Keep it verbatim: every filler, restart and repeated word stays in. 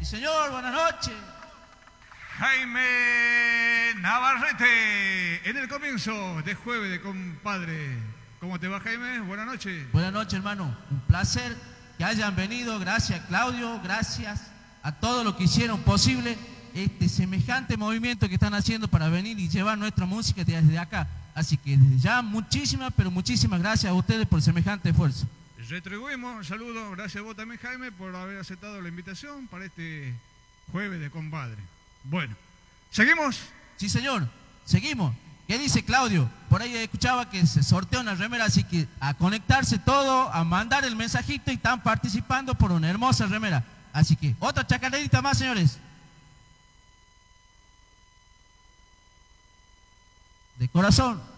Sí, señor, buenas noches. Jaime Navarrete, en el comienzo de Jueves de Compadre. ¿Cómo te va, Jaime? Buenas noches. Buenas noches, hermano. Un placer que hayan venido. Gracias, Claudio. Gracias a todos los que hicieron posible este semejante movimiento que están haciendo para venir y llevar nuestra música desde acá. Así que desde ya muchísimas, pero muchísimas gracias a ustedes por semejante esfuerzo. Retribuimos un saludo, gracias a vos también, Jaime, por haber aceptado la invitación para este Jueves de Compadre. Bueno, ¿seguimos? Sí, señor, seguimos. ¿Qué dice Claudio? Por ahí escuchaba que se sortea una remera, así que a conectarse todo, a mandar el mensajito y están participando por una hermosa remera. Así que otra chacarerita más, señores. De corazón.